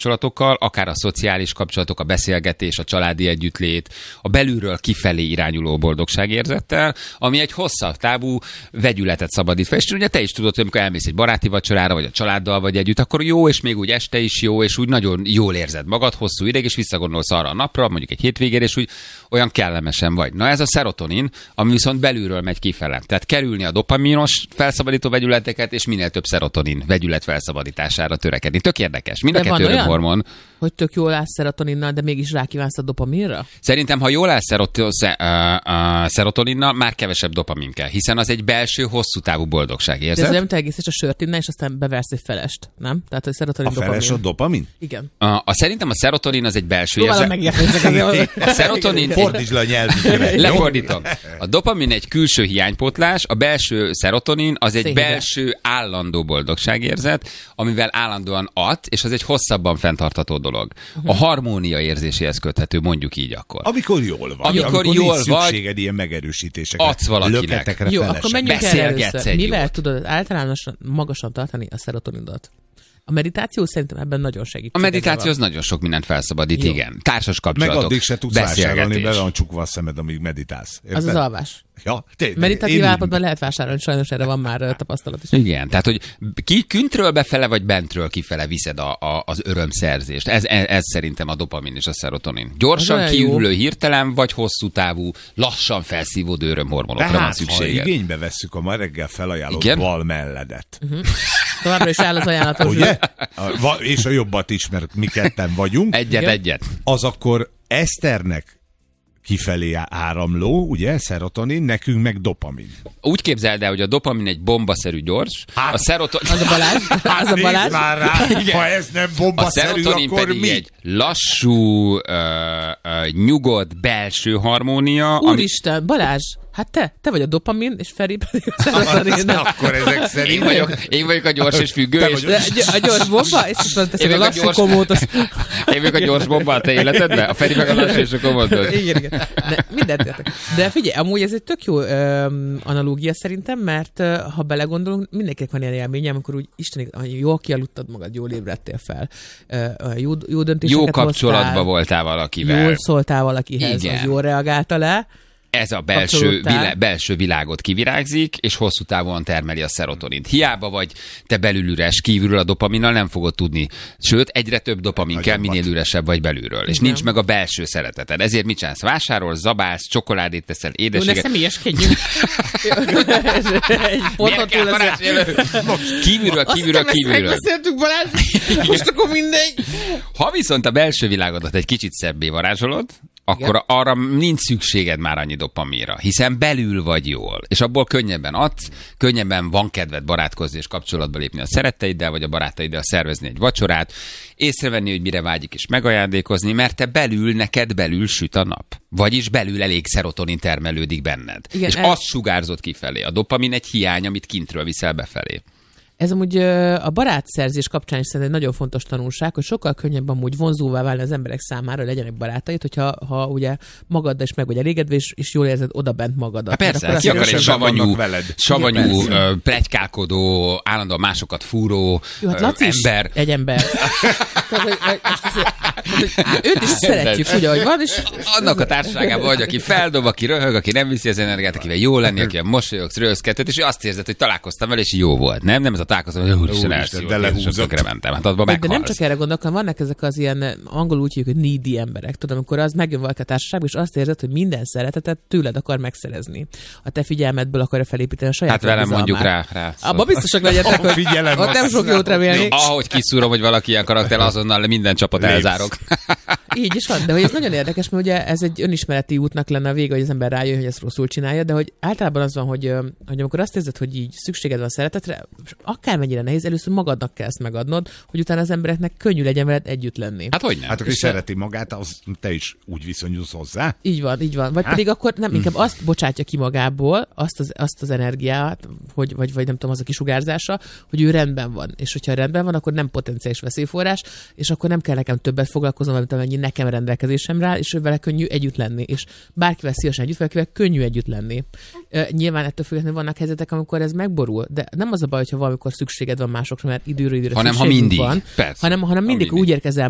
kapcsolatokkal, akár a szociális kapcsolatok, a beszélgetés, a családi együttlét, a belülről kifelé irányuló boldogságérzettel, ami egy hosszabb távú vegyületet szabadít fel. És ugye te is tudod, hogy amikor elmész egy baráti vacsorára, vagy a családdal vagy együtt, akkor jó, és még úgy este is jó, és úgy nagyon jól érzed magad hosszú ideig, és visszagondolsz arra a napra, mondjuk egy hétvégére, és úgy olyan kellemesen vagy. Na ez a szerotonin, ami viszont belülről megy kifele. Tehát kerülni a dopaminos felszabadító vegyületeket, és minél több szerotonin vegyület felszabadítására törekedni. Tök érdekes. Mind a kettő örömhormon. Hogy tök jól állsz szerotoninnal, de mégis rákívánsz a dopaminra? Szerintem, ha jól állsz szerotoninnal, már kevesebb dopamin kell, hiszen az egy belső, hosszú távú boldogság érzet. De ez nem te egész, és a sört inna, és aztán beversz egy felest, nem? Tehát, hogy szerotonin, a feles a dopamin? Igen. Szerintem a szerotonin az egy belső érzet. A szerotonin... Fordítsd le a nyelvükre. Lefordítom. A dopamin egy külső hiánypótlás, a belső szerotonin az egy belső állandó boldogságérzet, amivel állandóan ad, és az egy hosszabban fenntartható dolog. A harmónia érzéséhez köthető, mondjuk így akkor. Amikor jól vagy. Amikor jól szükséged ilyen megerősítésekre. Adsz valakinek. Jó, akkor menjünk el először. Mivel jót. Tudod általánosan magasan tartani a szerotonidat? A meditáció szerintem ebben nagyon segít. A meditáció az nagyon sok mindent felszabadít, jó. Igen. Társas kapcsolatok, meg addig se tudsz vásárolni, bele van csukva a szemed, amíg meditálsz. Érted? Az az alvás. Ja, meditatív állapotban lehet vásárolni, sajnos erre van már tapasztalat is. Igen, tehát hogy kintről befele vagy bentről kifele viszed az örömszerzést. Ez szerintem a dopamin és a szerotonin. Gyorsan kiürülő, hirtelen vagy hosszú távú, lassan felszívódó örömhormonokra van szükséged. Ha igénybe vesszük a ma reggel felajánlott bal melledet. Továbbra is áll az ajánlatos. Ugye? És a jobbat is, mert mi ketten vagyunk. Egyet. Az akkor Eszternek kifelé áramló, ugye, szerotonin, nekünk meg dopamin. Úgy képzeld el, hogy a dopamin egy bombaszerű gyors, a szerotonin... Az a Balázs. Az a Balázs. Már rá, ha ez nem bombaszerű, akkor pedig mi? Egy lassú, nyugodt belső harmónia. Úristen, Balázs! Hát te vagy a dopamin, és Feri pedig a szerotonin. Akkor ezek szerint... Én vagyok a gyors és függő. A gyors bomba, és teszed a lassú komótos. Én vagyok a gyors bomba a te életedben? A Feri meg a lassú és a komótos. Igen. Mindent értek. De figyelj, amúgy ez egy tök jó analógia szerintem, mert ha belegondolunk, mindenkinek van ilyen élménye, amikor úgy Istenik, jól kialudtad magad, jól ébredtél fel. Jó döntéseket jó kapcsolatban voltál valakivel. Jól szóltál valakihez, igen. Az jól reagálta le. Ez a belső világot kivirágzik, és hosszú távon termeli a szerotonint. Hiába vagy te belül üres, kívülről a dopaminnal nem fogod tudni. Sőt, egyre több dopamin kell, minél üresebb vagy belülről. És nincs meg a belső szereteted. Ezért mit csinálsz? Vásárolsz, zabálsz, csokoládét teszel, édességet. Jó, ne személyeskedjünk. Egy pontot túl Kívülről. Megbeszéltük, Balázs. Most akkor mindegy. Ha viszont a belső világodat egy kicsit szebbé varázsolod, akkor arra nincs szükséged már annyi dopaminra, hiszen belül vagy jól, és abból könnyebben adsz, könnyebben van kedved barátkozni és kapcsolatba lépni a szeretteiddel, vagy a barátaiddal szervezni egy vacsorát, észrevenni, hogy mire vágyik és megajándékozni, mert te neked belül süt a nap. Vagyis belül elég szerotonin termelődik benned. Igen, és azt sugárzott kifelé. A dopamin egy hiány, amit kintről viszel befelé. Ez amúgy a barátszerzés kapcsán is szerintem egy nagyon fontos tanulság, hogy sokkal könnyebb amúgy vonzóvá válni az emberek számára, hogy legyenek barátaid, hogyha ugye magaddal is meg vagy elégedve, és jól érzed oda bent magadat. Hát persze, ki akar egy savanyú, pletykálkodó, állandóan másokat fúró ember. Egy ember. Őt is szeretjük, ugye, hogy van, és... Annak a társaságában vagy, aki feldob, aki röhög, aki nem viszi az energiát, akivel jó lenni, aki mosolyogsz, röhözkedhet, és azt érzed, hogy találkoztam vele, és jó volt. Nem ez a találkoztam, hogy úristen elszívott, de lehúzott. Mentem. Hát abban meghalsz. De nem csak erre gondolok, hanem vannak ezek az ilyen, angolul úgy hívjuk, hogy needy emberek. Tudom, amikor az megjön valaki a társaságban, és azt érzed, hogy minden szeretetet tőled akar megszerezni. A te figyelmedből akarja felépíteni a saját hát velem mondjuk rá. Abba biztosak legyetek, hogy ott nem sok jót remélni. Ahogy kiszúrom, hogy valaki ilyen karakter, azonnal minden csapat elzárok. Így is van, de hogy ez nagyon érdekes, mert ugye ez egy önismereti útnak lenne a vége, hogy az ember rájön, hogy ezt rosszul csinálja, de hogy általában az van, hogy amikor azt érzed, hogy így szükséged van a szeretetre, akármennyire nehéz, először magadnak kell ezt megadnod, hogy utána az embereknek könnyű legyen veled együtt lenni. Hát hogyne? Hát aki szereti magát, az te is úgy viszonyulsz hozzá. Így van. Vagy pedig akkor nem, inkább azt bocsátja ki magából, azt az energiát, vagy nem tudom, az a kisugárzása, hogy ő rendben van. És hogyha rendben van, akkor nem potenciális veszélyforrás, és akkor nem kell nekem többet foglalkoznom, mint amennyi nekem rendelkezésemre áll, és vele könnyű együtt lenni. És bárkivel szívesen együtt, valakivel könnyű együtt lenni. Nyilván ettől függetlenül vannak helyzetek, amikor ez megborul, de nem az a baj, hogyha valamikor szükséged van másokra, mert időről időre hanem ha mindig van, persze, hanem mindig úgy érkezel